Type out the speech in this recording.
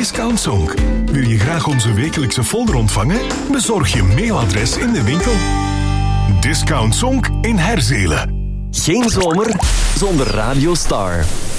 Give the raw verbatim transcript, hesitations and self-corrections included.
Discount Zonk. Wil je graag onze wekelijkse folder ontvangen? Bezorg je mailadres in de winkel. Discount Zonk in Herzelen. Geen zomer zonder Radio Star.